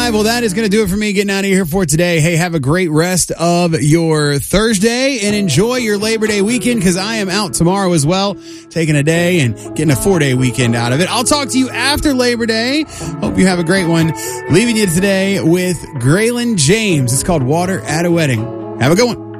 right. Well, that is going to do it for me getting out of here for today. Hey, have a great rest of your Thursday and enjoy your Labor Day weekend because I am out tomorrow as well, taking a day and getting a 4-day weekend out of it. I'll talk to you after Labor Day. Hope you have a great one. Leaving you today with Graylin James. It's called Water at a Wedding. Have a good one.